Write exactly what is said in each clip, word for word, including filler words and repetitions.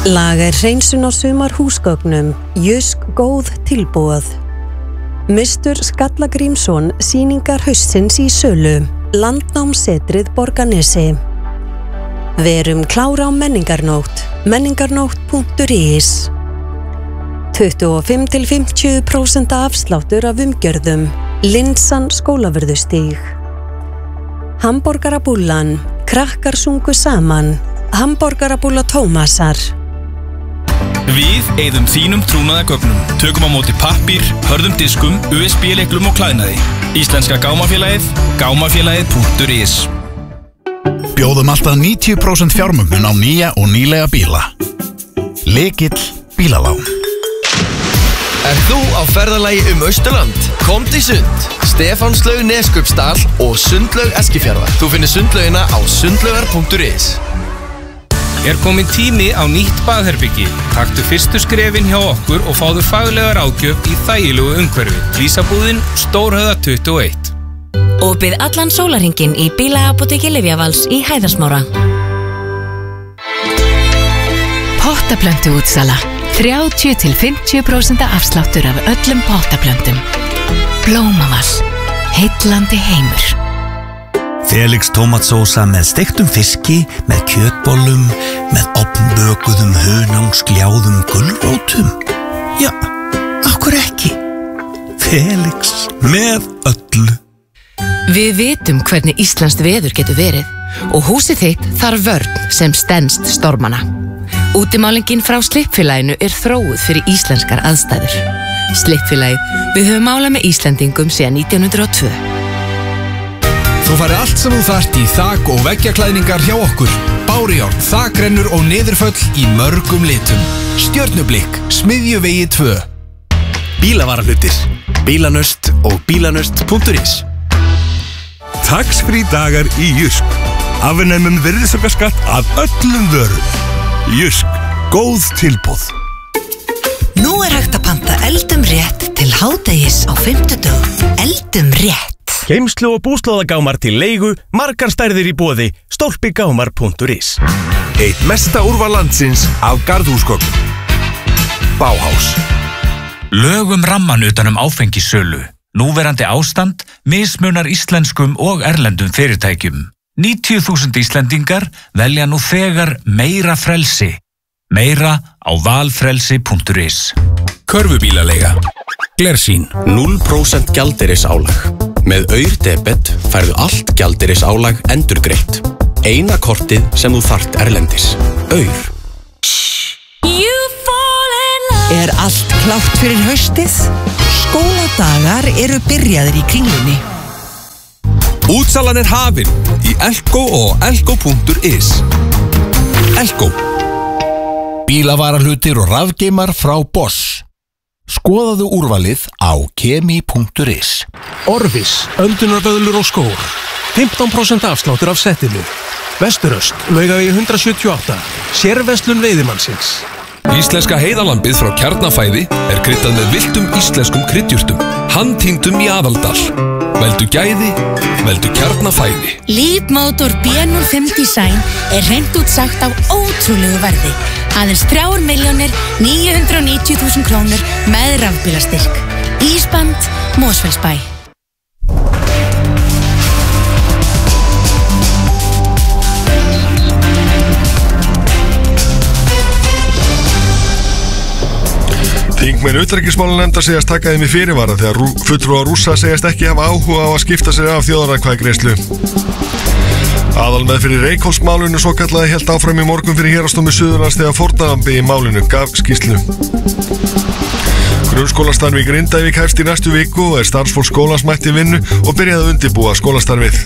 Lager hreinsun á sumar húsgögnum, Jysk góð tilboð. Mistur Skallagrímsson sýningar haustsins í sölu, Landnámsetrið Borgarnesi. Verum klára á menningarnótt, menningarnótt punktur is. tuttugu og fimm til fimmtíu prósent afsláttur af umgjörðum, Linsan Skólavörðustíg. Hamborgarabúllan, krakkar sungu saman, Hamborgarabúlla Tómasar. Við eyðum þínum trúnaðargögnum, tökum á móti pappír, hörðum diskum, U S B-lyklum og klæðnaði. Íslenska gámafélagið, gámafélagið punktur is. Bjóðum alltaf níutíu prósent fjármögnun á nýja og nýlega bíla. Lykill bílalán. Er þú á ferðalagi um Austurland? Komdu í sund, Stefánslaug Neskupsdal og Sundlaug Eskifjarðar. Þú finnir sundlaugina á sundlaugar punktur is. Er komin tími á nýtt baðherbyggi? Taktu fyrstu skrefin hjá okkur og fáðu faglega ráðgjöf í þægilegu umhverfi. Flísabúðin, Stórhöfða tuttugu og eitt. Opið allan sólarhringinn í bílaapóteki Lyfjavals í Hæðarsmára. Pottaplöntuútsala. þrjátíu til fimmtíu prósent afsláttur af öllum pottaplöntum. Blómaval. Heillandi heimur. Felix tómatsósa með steiktum fiski, með kjötbollum, með ofnbökuðum hunangsljáðum gulrótum. Já, akkur ekki? Felix með öllu. Við vitum hvernig íslenskt veður getur verið og húsið þitt þarf vörn sem stenst stormana. Útimálingin frá Slippfélaginu er þróuð fyrir íslenskar aðstæður. Slippfélagið, við höfum málað með Íslendingum síðan nítján hundruð og tvö. Þú færði allt sem þú þarft í þak- og veggjaklæðningar hjá okkur. Bárujárn, þakrennur og niðurföll í mörgum litum. Stjörnublikk, Smiðjuvegi tvö. Bílavarahlutir, Bílanöst og bílanöst punktur is. Tax-free dagar í Jysk. Afnæmum virðisaukaskatt af öllum vörum. Jysk, góð tilboð. Nú er hægt að panta eldum rétt til hádegis á fimmtudögum. Eldum rétt. Geymslu og búslóðagámar til leigu, margar stærðir í boði, stólpigámar punktur is. Eitt mesta úrval landsins af garðhúsgögnum. Bauhaus. Lögum ramman utanum áfengissölu. Núverandi ástand mismunar íslenskum og erlendum fyrirtækjum. níutíu þúsund Íslendingar velja nú þegar meira frelsi. Meira á valfrelsi punktur is. Körfubílaleiga. Glersýn. núll prósent gjaldeyrisálag. Með Aur-debet færðu allt gjaldeyrisálag endurgreitt. Eina kortið sem þú þarft erlendis. Aur. Er allt klárt fyrir haustið? Skóladagar eru byrjaðir í Kringlunni. Útsalan er hafin í Elko og elko punktur is. Elko. Bílavarahlutir og rafgeimar frá Bosch. Skoðaðu úrvalið á kemi punktur is. Orvis, öndunarböðlur og skór. fimmtán prósent afsláttur af settinu. Vesturöst, Laugavegi hundrað sjötíu og átta. Sérverslun veiðimannsins. Íslenska heiðalambið frá Kjarnafæði er kryddað með villtum íslenskum kryddjurtum. Handtýndum í Aðaldal. Veldu gæði, veldu Kjarnafæði. Leap Motor B núll fimm Design er hreint út sagt á ótrúlegu verði. Aðeins þrjár milljónir níu hundruð og níutíu þúsund krónur með rafbílastyrk. Ísband, Mosfellsbæ. Þingmenn utanríkismálanefndar segjast taka þeim í fyrirvara þegar fulltrúar Rússa segjast ekki hafa áhuga á að skipta sér af þjóðaratkvæðagreiðslu. Aðalmeðferð Reykholtsmálinu svokallaði hélt áfram í morgun fyrir Héraðsdómi Suðurlands þegar fórnarlambi í málinu gaf skýrslu. Grunnskólastarfi í Grindavík hefst í næstu viku og er starfsfólk skólans mætt í vinnu og byrjaði að undirbúa skólastarfið.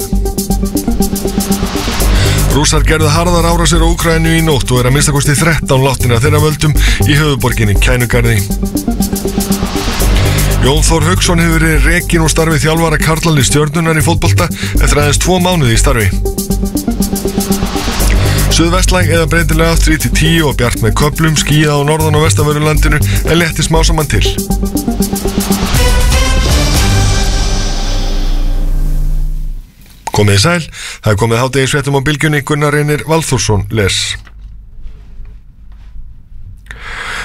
Rússar gerðu harðar árásir á Úkraínu í nótt og er að minnsta kosti þrettán látnir af þeirra völdum í höfuðborginni Kænugarði. Jón Þór Hauksson hefur verið rekinn úr starfi þjálfara karlalið Stjörnunnar í fótbolta eftir aðeins tvo mánuði í starfi. Suðvestlæg eða breytilega þrjú til tíu og bjart með köflum, skýjað á norðan- og vestanverðu landinu en létti smá saman til. Komið í sæl, það er komið hádegisfréttum á bylgjunni, Gunnar Reynir Valþórsson les.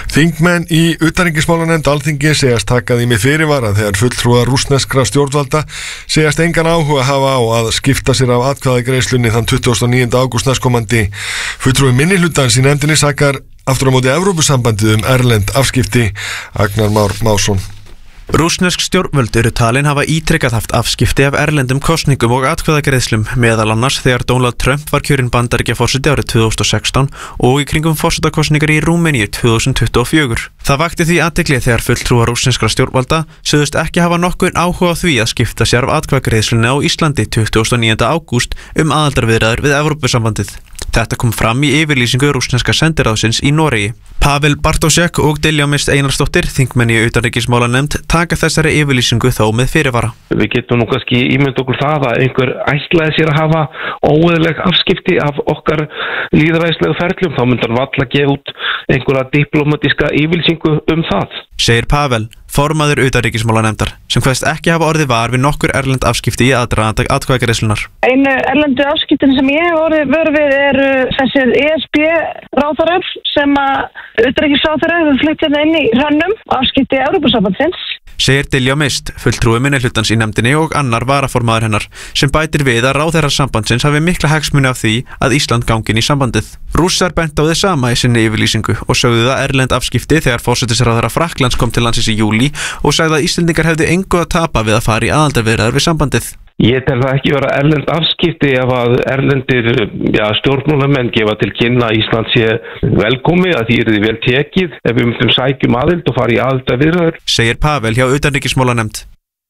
Þingmenn í utanríkismálanefnd Alþingi segjast taka því með fyrirvara þegar fulltrúar rússneskra stjórnvalda segjast engan áhuga hafa á að skipta sér af atkvæðagreiðslunni þann tuttugasta og níunda ágúst næstkomandi. Fulltrúi minnihlutans í nefndinni sakar aftur á móti Evrópusambandið um erlend afskipti. Agnar Már Másson. Rússnesk stjórnvöld eru talin hafa ítrekkað haft afskipti af erlendum kosningum og atkvæðagreiðslum, meðal annars þegar Donald Trump var kjörinn Bandaríkjaforseti árið tvö þúsund og sextán og í kringum forsetakosningar í Rúmeníu tvö þúsund tuttugu og fjögur. Það vakti því athygli þegar fulltrúar rússneskra stjórnvalda sögðust ekki hafa nokkurn áhuga á því að skipta sér af atkvæðagreiðslunni á Íslandi tuttugasta og níunda ágúst um aðildarviðræður við Evrópusambandið. Þetta kom fram í yfirlýsingu rússneska sendiráðsins í Noregi. Pavel Bartósek og Diljá Mist Einarsdóttir, þingmenn í utanríkismálanefnd, taka þessari yfirlýsingu þó með fyrirvara. Við getum nú kannski ímynd okkur það að einhver ætlaði sér að hafa óeðleg afskipti af okkar lýðræðislegu ferlum, þá myndi hann valla gefa út einhverja diplomatiska yfirlýsingu um það. Segir Pavel, formaður utanríkismálanefndar, sem hvaðst ekki hafa orðið var við nokkur erlend afskipti í aðdraganda atkvæðagreiðslunnar. Einu erlendu afskiptin sem ég hef orðið vör við er þessir E S B ráðherrar sem að utanríkisráðherrar hefur flutt hérna inn í hrannum afskipti Evrópusambandsins. Segir Diljá Mist, fulltrúi minnihlutans í nefndinni og annar varaformaður hennar, sem bætir við að ráðherrar sambandsins hafi mikla hagsmuni af því að Ísland gangi inn í sambandið. Rússar bent á þið sama í sinni yfirlýsingu og sögðu það erlend afskipti þegar forsætisráðherra Frakklands kom til landsins í júlí og sagði að Íslendingar hefðu engu að tapa við að fara í aðildarviðræður við sambandið. Ég tel það ekki vera erlend afskipti ef að erlendir ja, stjórnmálamenn gefa til kynna að Ísland sé velkomi, að því er þið vel tekið ef við myndum sækjum aðild og fara í aðildarviðræður. Segir Pavel hjá utanríkismálanefnd.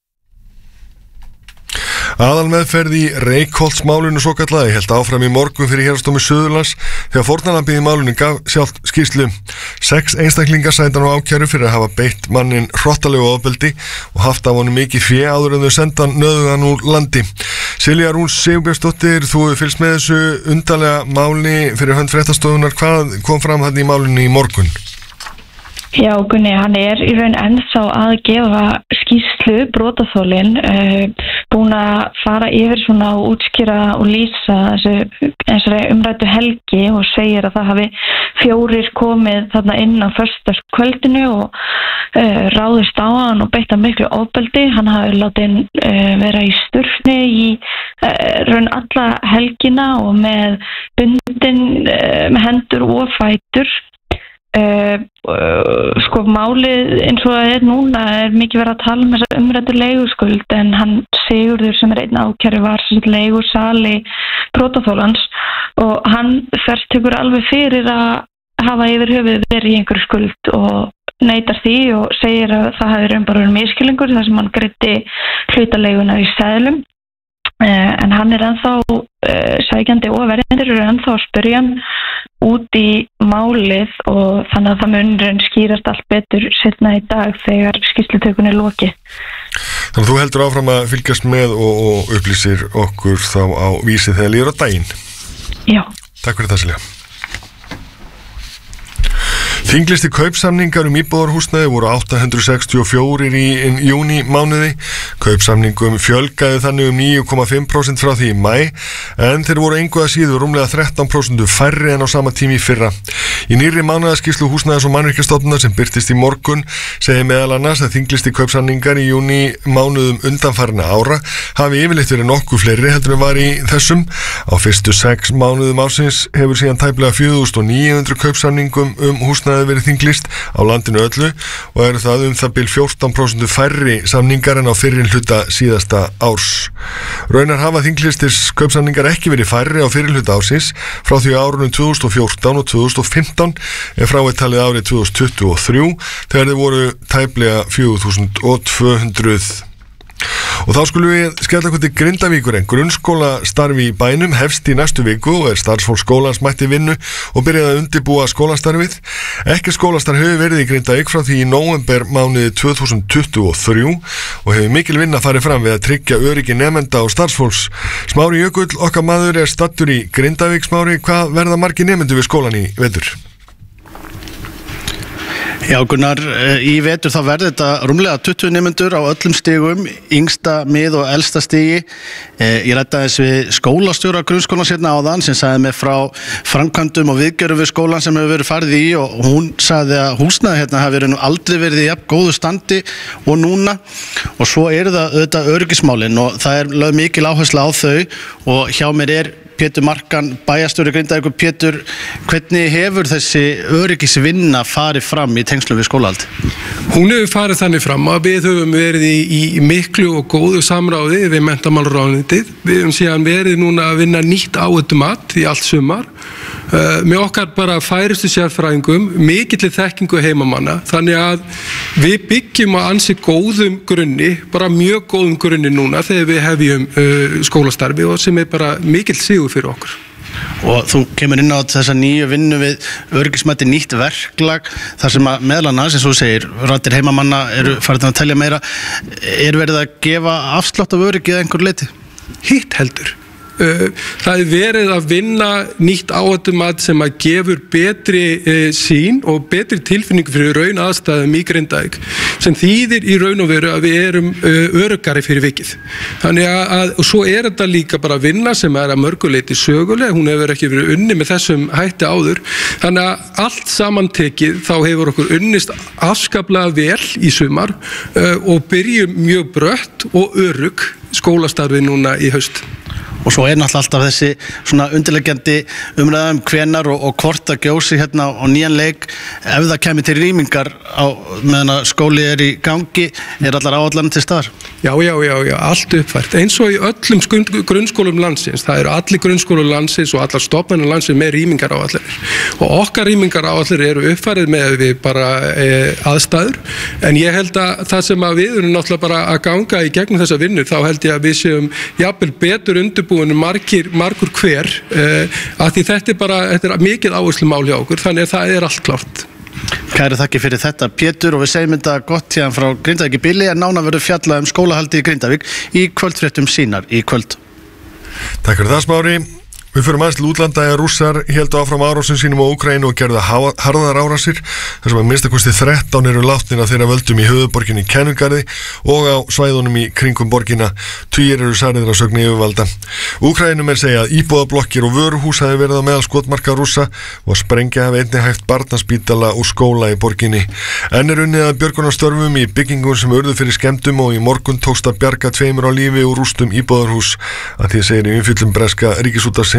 Aðalmeðferð í Reykholtsmálinu svokallaði hélt áfram í morgun fyrir Héraðsdómi Suðurlands þegar fórnarlambið í málinu gaf sjálft skýrslu. Sex einstaklingar sæta nú ákæru fyrir að hafa beitt mannin hrottalegu ofbeldi og haft af honum mikið fé áður en þau senda nöðugan úr landi. Silja Rún Sigurbjörnsdóttir, þú hefur fylgst með þessu undarlega máli fyrir hönd fréttastofunar. Hvað kom fram þarna í málinu í morgun? Já, Gunni, hann er í raun ennþá að gefa skýrslu, brotaþolinn, uh, búin að fara yfir svona og útskýra og lýsa þessu þessari umræddu helgi og segir að það hafi fjórir komið þarna inn á föstudagskvöldinu og uh, ráðist á hann og beitt hann miklu ofbeldi. Hann hafi látið uh, vera í sturfni í uh, raun alla helgina og með bundin uh, með hendur og fætur. Uh, uh, sko málið eins og það er núna er mikið verið að tala um þessa umræddu leiguskuld en hann Sigurður sem er einn ákæri var leigusali brotaþolans og hann þess tekur alveg fyrir að hafa yfir höfuð verið í einhverju skuld og neitar því og segir að það hafi raun bara verið misskilningur þar sem hann greiddi hlutaleiguna í seðlum. Uh, en hann er ennþá uh, sækjandi og verjendur eru ennþá að spyrja hann út í málið og þannig að það munurinn skýrast allt betur seinna í dag þegar skýrslutökun er lokið. Þannig að þú heldur áfram að fylgjast með og, og upplýsir okkur þá á Vísi þegar líður á daginn. Já. Takk fyrir það, Silja. Þinglisti kaupsamningar um íbúðarhúsnæði voru átta hundruð sextíu og fjögur í júní mánuði. Kaupsamningum fjölgaði þannig um níu komma fimm prósent frá því í maí, en þeir voru engu að síður rúmlega þrettán prósent færri en á sama tími í fyrra. Í nýrri mánaðarskýrslu Húsnæðis- og mannvirkjastofnunar sem birtist í morgun segir meðal annars að þinglisti kaupsamningar í júní mánuðum undanfarinna ára hafi yfirleitt verið nokkuð fleiri heldur en var í þessum. Á fyrstu sex mánuðum ársins hefur síðan tæplega fjögur þúsund níu hundruð kaupsamningum um húsnæði verið þinglist á landinu öllu og eru það um það bil fjórtán prósent færri samningar en á fyrri hluta síðasta árs. Raunar hafa þinglistis kaupsamningar ekki verið færri á fyrri hluta ársins frá því árunum tvö þúsund og fjórtán og tvö þúsund og fimmtán en frá er talið árið tvö þúsund tuttugu og þrjú þegar þeir voru tæplega fjögur þúsund tvö hundruð. Og þá skulum við skella okkur til Grindavíkur en grunnskólastarfi í bænum hefst í næstu viku og er starfsfólk skólans mætt í vinnu og byrjaði að undirbúa skólastarfið. Ekki skólastarf hefur verið í Grindavík frá því í nóvember mánuði tvö þúsund tuttugu og þrjú og hefur mikil vinna farið fram við að tryggja öryggi nemenda og starfsfólks. Smári Jökull, okkar maður, er stattur í Grindavík. Smári, hvað verða margir nemendur við skólan í vetur? Já Gunnar, í vetur þá verður þetta rúmlega tuttugu nemendur á öllum stigum, yngsta, mið og elsta stigi. Ég ræddi aðeins við skólastjóra grunnskólans hérna áðan sem sagði mig frá framkvæmdum og viðgerðum við skólan sem hefur verið farið í og hún sagði að húsnæði hérna hafi verið nú aldrei verið í jafn góðu standi og núna og svo eru það auðvitað öryggismálin og það er lögð mikil áhersla á þau og hjá mér er Pétur Markan, bæjarstjóri Grindavíkur. Pétur, hvernig hefur þessi öryggisvinna farið fram í tengslum við skólahald? Hún hefur farið þannig fram að við höfum verið í, í miklu og góðu samráði við menntamálaráðuneytið. Við höfum síðan verið núna að vinna nýtt áhættumat í allt sumar uh, með okkar bara færustu sérfræðingum, mikilli þekkingu heimamanna. Þannig að við byggjum á ansi góðum grunni, bara mjög góðum grunni núna þegar við hefjum uh, skólastarfi og sem er bara mikill sigur fyrir okkur. Og þú kemur inn á þessa nýju vinnu við öryggismati, nýtt verklag þar sem að meðal annars, eins og þú segir, raddir heimamanna eru farið að telja meira. Er verið að gefa afslátt af öryggi eða einhver leyti? Hitt heldur. Það er verið að vinna nýtt áhættumat sem að gefur betri e, sín og betri tilfinningu fyrir raun aðstæðum í Grindavík sem þýðir í raun og veru að við erum e, öruggari fyrir vikið. Þannig að, og svo er þetta líka bara vinna sem er að mörguleiti söguleg, hún hefur ekki verið unni með þessum hætti áður. Þannig að allt samantekið þá hefur okkur unnist afskaplega vel í sumar e, og byrjum mjög brött og örugg skólastarfi núna í haust. Og svo er náttúrulega alltaf þessi svona undirleggjandi umræðum hvenar og, og hvort að gjósi hérna á nýjan leik ef það kemur til rýmingar á meðan að skóli er í gangi, er allar áallanir til staðar? Já, já, já, já, allt uppfært. Eins og í öllum grunnskólum landsins, það eru allir grunnskólum landsins og allar stofnanir landsins með rýmingar áallanir. Og okkar rýmingar áallanir eru uppfærið með við bara e, aðstæður, en ég held að það sem að við erum náttúrulega bara að ganga í gegnum þessa vinnu, þá held ég að við séum jafnvel betur undirbúin margir, margur hver, uh, að því þetta er bara, þetta er mikið áherslumál hjá okkur, þannig að það er allt klárt. Kæri þakki fyrir þetta Pétur og við segjum þetta gott hérna frá Grindavík í bili en nánar verður fjallað um skólahaldi í Grindavík í kvöldfréttum sínar í kvöld. Takk fyrir það Smári. Við fyrir aðeins til útlanda að Rússar héldu áfram árásum sínum á Úkraínu og gerðu harðar árásir þar sem að minnstakosti þrettán eru látnir af þeirra völdum í höfuðborginni Kenningarði og á svæðunum í kringum borgina. Tugir eru særðir á sögn yfirvalda. Úkraínum er segja að íbúðablokkir og vöruhús hafi verið á meðal skotmarka Rússa og að sprengja hafi einnig hægt barnaspítala og skóla í borginni. Enn er unnið að björgunarstörfum í byggingum sem urðu fyrir skemmdum og í morgun tókst að bjarga tveimur á lífi úr rústum íbúðarhús að því segir í umfjöllum breska Ríkisútvarpsins.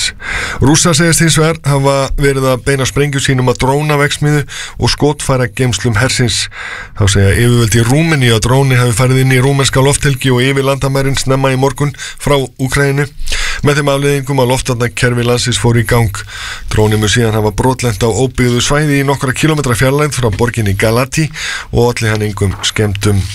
Rússar segist hins vegar hafa verið að beina sprengju sínum að drónaverksmiðju og skotfæra geymslum hersins. Þá segja yfirvöld í Rúmeníu að dróni hafi farið inn í rúmenska lofthelgi og yfir landamærin snemma í morgun frá Úkraínu með þeim afleiðingum að loftvarnakerfi landsins fór í gang. Dróni mun síðan hafa brotlent á óbyggðu svæði í nokkra kílómetra fjarlægð frá borginni Galati og olli hann engum skemmdum.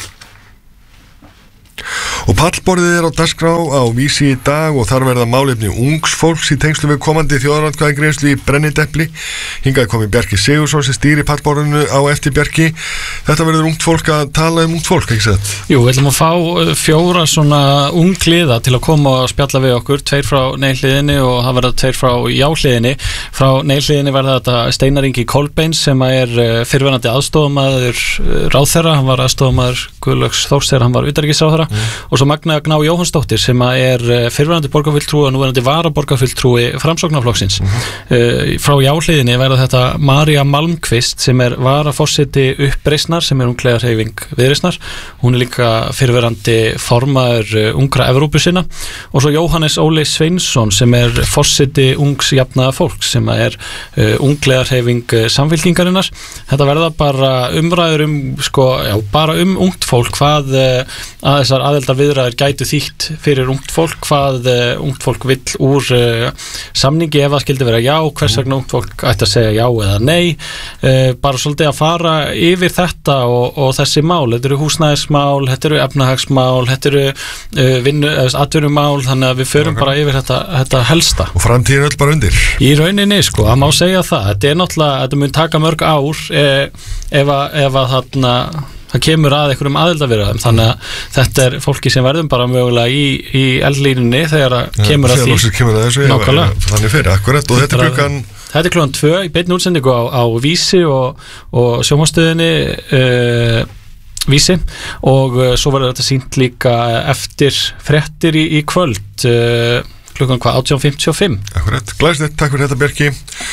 Og pallborðið er á dagskrá á Vísi í dag og þar verða málefni ungs fólks í tengslu við komandi þjóðaratkvæðagreiðslu í Brennidepli. Hingað komi Bjarki Sigursson sem stýri pallborðinu á eftir Bjarki. Þetta verður ungt fólk að tala um ungt fólk, ekki satt? Jú, við ætlum að fá fjóra svona ungliða til að koma og spjalla við okkur, tveir frá nei-hliðinni og það verða tveir frá já-hliðinni. Frá nei-hliðinni verða þetta Steinar Ingi Kolbeins sem er fyrrverandi aðstofamaður ráðherra, hann var aðstofamaður Guðlaugs Þórs þegar hann var utanríkisráðherra. Mm. Og svo Magna Gná Jóhannsdóttir sem er fyrrverandi borgarfulltrúi og núverandi varaborgarfulltrúi Framsóknarflokksins. Mm-hmm. uh, frá jáhliðinni verða þetta María Malmqvist sem er varaforseti Uppreisnar sem er unglegarhreyfing Viðreisnar. Hún er líka fyrrverandi formaður uh, ungra Evrópusinna og svo Jóhannes Óli Sveinsson sem er forseti ungs jafnaða fólks sem er uh, unglegarhreyfing uh, Samfylkingarinnar. Þetta verða bara umræður um sko, já, bara um ungt fólk hvað uh, að þessar aðeldar viðræður gætu þýtt fyrir ungt fólk, hvað uh, ungt fólk vill úr uh, samningi ef það skildi vera já, hvers vegna ungt fólk ætti að segja já eða nei, uh, bara svolítið að fara yfir þetta og, og þessi mál, þetta eru húsnæðismál, þetta eru efnahagsmál, þetta eru uh, vinnu, atvinnumál, þannig að við förum okay. bara yfir þetta, þetta helsta. Og framtíðin öll bara undir? Í rauninni sko, það má segja það, þetta er náttúrulega, þetta mun taka mörg ár eh, ef að, ef að þarna það kemur að einhverjum aðildarviðræðum, þannig að þetta er fólki sem verðum bara mögulega í, í eldlínunni þegar það kemur að því kemur að þessu, nákvæmlega. Þannig fyrir, akkurat, og þetta er klukkan Þetta er klukkan tvö í beinni útsendingu á, á Vísi og, og sjónvarpsstöðinni uh, Vísi og uh, svo verður þetta sýnt líka eftir fréttir í, í kvöld uh, klukkan hvað átján fimmtíu og fimm. Akkurat, glæslegt, takk fyrir þetta Bjarki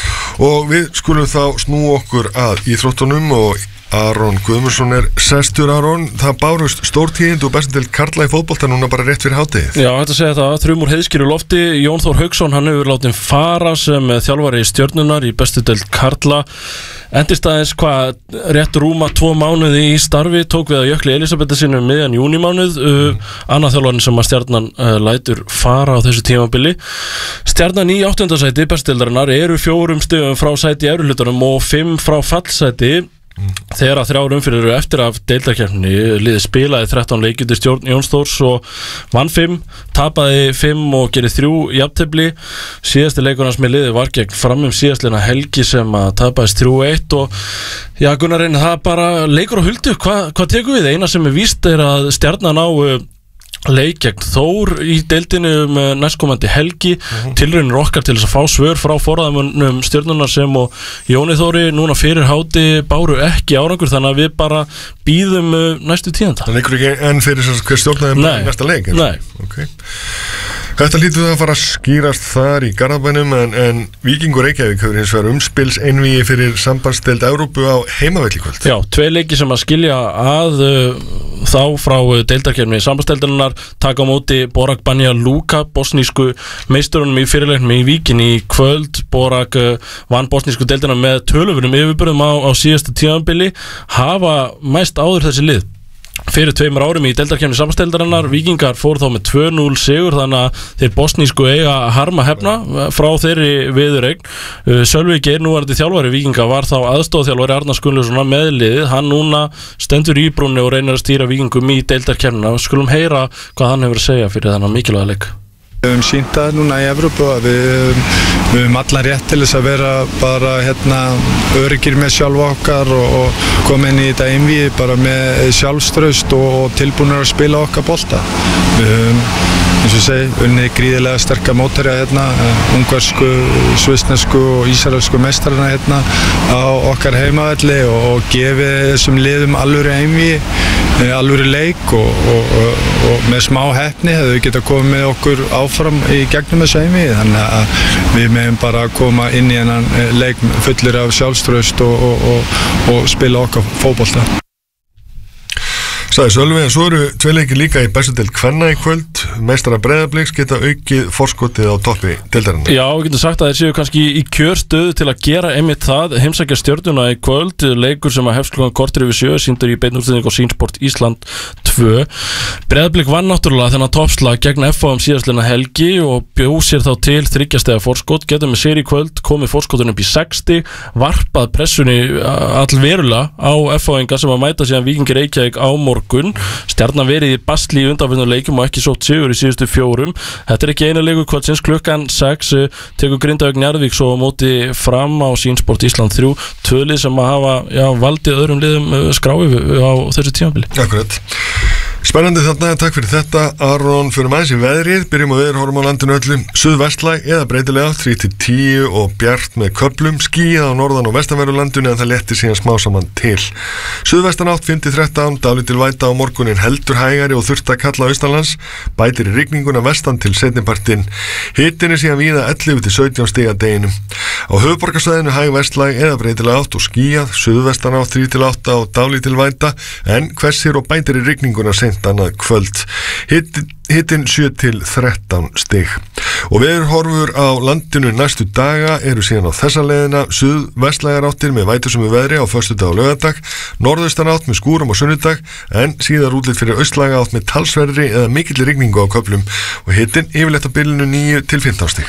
og við skulum þá snúa okkur að íþróttunum og Aron Guðmundsson er sestur. Aron, það bárust stórtíðind og bestu til karla í fótbolta núna bara rétt fyrir hádegið. Já, þetta segja það, þrjum úr heiðskýru lofti. Jón Þór Hauksson, hann hefur látið fara sem þjálfari í Stjörnunar í bestu til karla. Endist aðeins hvað rétt rúma tvo mánuði í starfi, tók við að Jökli Elísabetta sinni um miðjan júnímánuð. Mm. uh, Annað þjálfarin sem að Stjarnan uh, lætur fara á þessu tímabili. Stjarnan í áttunda sæti bestutildarinnar eru fjórum stigum frá sæti í efri hlutanum og fimm frá fallsæti. Mm. Þegar að þrjár umfyrir eru eftir af deildarkeppni, liðið spilaði þrettán leiki undir stjórn Jóns Þórs og vann fimm, tapaði fimm og gerði þrjú jafntefli. Síðasti leikur hans með liðið var gegn Framum síðastliðna helgi sem að tapaðist þrjú eitt og já, Gunnar Reynir, það bara leikur á huldu. Hva, hvað tekur við? Eina sem er víst er að Stjarnan á leik gegn Þór í deildinu um næstkomandi helgi. uh-huh. Tilraunir okkar til þess að fá svör frá forræðamönnum Stjörnunar sem og Jóni Þóri núna fyrir háti báru ekki árangur, þannig að við bara býðum næstu tíðanda. Það leikur ekki enn fyrir þess að hver stjórnaði næsta leik? Nei. Okay. Þetta lítur það að fara að skýrast þar í Garðabænum en, en Víkingur Reykjavík hefur hins vegar umspils einvíi fyrir sambandsdeild Evrópu á heimavelli í kvöld. Já, tvei leiki sem að skilja að uh, þá frá deildarkeppni sambandsdeildarinnar, taka á móti Borak Banja Luka, bosnísku meisturunum í fyrirleiknum í Víkinni í kvöld. Borak uh, vann bosnísku deildina með tölufurum yfirbörðum á, á síðasta tímabili, hafa mæst áður þessi lið fyrir tveimur árum í deildarkeppni sambandsdeildarinnar. Víkingar fór þá með tvö núll sigur, þannig að þeir bosnísku eiga harma hefna frá þeirri viðureign. Sölvi Geir, núverandi þjálfari Víkinga, var þá aðstoðarþjálfari Arnars Gunnlaugssonar með liðið. Hann núna stendur í brúnni og reynir að stýra Víkingum í deildarkeppnina. Skulum heyra hvað hann hefur að segja fyrir þennan mikilvæga leik. Við höfum sýnt það núna í Evrópu að við, við höfum alla rétt til þess að vera bara hérna öryggir með sjálfa okkar og, og koma inn í þetta einvíi bara með sjálfstraust og, og tilbúinir að spila okkar bolta. Við höfum, eins og segi, unnið gríðilega sterka mótherja hérna, ungversku, svissnesku og ísraelsku meistarana hérna á okkar heimavelli og, og gefið þessum liðum alvöru einvíi, alvöru leik og, og, og, og með smá heppni hefðu við getað komið með okkur áfram í gegnum þessu einvíi, þannig að við meðum bara koma inn í hennan leik fullir af sjálfstraust og, og, og, og spila okkar fótbolta. Sæði Sölvi, en svo eru tvei leikir líka í bestu deild kvenna í kvöld. Meistara Breiðabliks geta aukið forskotið á toppi deildarinnar. Já, við getum sagt að þeir séu kannski í kjörstöðu til að gera einmitt það, heimsækja Stjörnuna í kvöld, leikur sem að hefst klukkan korter yfir sjö, sýndur í beinni útsendingu á Sýnsport Ísland tvö. Breiðablik vann náttúrulega þennan toppslag gegn F H um síðastliðna helgi og bjóð sér þá til þryggjastega forskot, getur með sér í kvöld komið forskotun upp í sextíu, varpað pressunni allverulega á F H-inga sem að mæta síðan Víkingur Reykjavík á morgun. Stjarnan verið í basli í undanförnum leikum og ekki sótt sigur í síðustu fjórum. Þetta er ekki eina leikur kvöldsins, klukkan sex tekur Grindavík Njarðvík svo á móti Fram á Sýnsport Ísland þrjú, tvölið sem að hafa já, valdið öðrum liðum skrái á þessu tímabili. Akkurat. Spennandi þarna, takk fyrir þetta Aron. Fyrir maður í veðrið, byrjum á veður horfum á landinu öllu, suðvestlæg eða breytilega þrjú til tíu og bjart með köflum, skýjað á norðan og vestanverðu landinu en það léttir síðan smá saman til. Suðvestan átt fimm til þrettán, dálítil væta á morgunin, heldur hægari og þurrt að kalla austanlands, bætir í rigninguna vestan til seinnipartinn. Hitinn er síðan víða ellefu til sautján stig að deginum. Á höfuðborgarsvæðinu hæg vestlæg eða breytilega átt og skýjað, suðvestan átt þrjú til átta og dálítil væta en hvessir og bætir í rigninguna seint annað kvöld. Hittin, hittin sjö til þrettán stig. Og veðurhorfur á landinu næstu daga eru síðan á þessa leiðina, suðvestlægar áttir með vætusumu veðri á föstudag og laugardag, norðaustan átt með skúrum á sunnudag en síðar útlit fyrir austlæga átt með talsverðri eða mikilli rigningu á köflum og hittin yfirleitt á bilinu níu til fimmtán stig.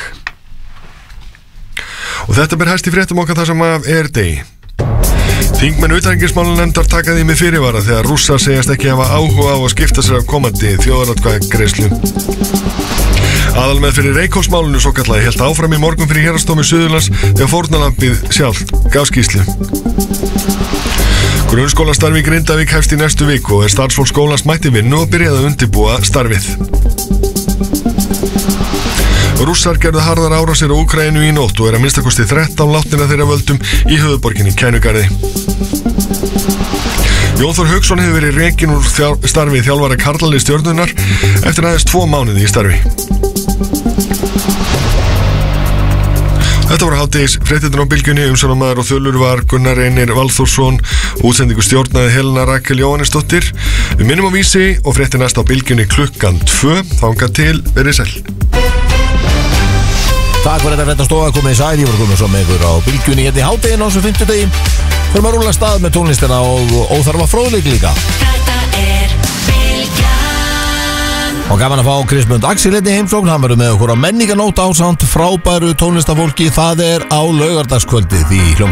Og þetta ber hæst í fréttum okkar þar sem af er degi. Þingmenn utanríkismálanefndar taka því með fyrirvara þegar Rússar segjast ekki hafa áhuga á að skipta sér af komandi þjóðaratkvæðagreiðslu. Aðalmeðferð fyrir Reykholtsmálinu svo kallaði hélt áfram í morgun fyrir héraðsdómi Suðurlands þegar fórnarlambið sjálft gaf skýrslu. Grunnskólastarfi í Grindavík hefst í næstu viku og er starfsfólk skólans mætti vinnu og byrjaði að undirbúa starfið. Rússar gerðu harðar árásir á Úkraínu í nótt og er að minnstakosti þrettán látnir af þeirra völdum í höfuðborginni Kænugarði. Jón Þór Hauksson hefur verið rekinn úr þjál- starfi þjálfara karlalið Stjörnunnar eftir aðeins tvo mánuði í starfi. Þetta voru hádegis fréttirnar á Bylgjunni, umsjónarmaður og þulur var Gunnar Reynir Valþórsson, útsendingu stjórnaði Helena Rakel Jóhannesdóttir. Við minnum á Vísi og fréttir næst á Bylgjunni klukkan tvö. Þangað til, verið sæl. Takk fyrir þetta fréttastofa, komið í sæl, ég voru komið svo með ykkur á Bylgjunni hérna í hádeginu á þessu fimmtudegi. Förum að rúlla stað með tónlistina og óþarfa fróðleik líka. Þetta er Bylgjan. Og gaman að fá Kristmund Axel hérna í heimsókn, hann verður með okkur á menninganótt ásamt frábæru tónlistafólki, það er á laugardagskvöldið í hljóm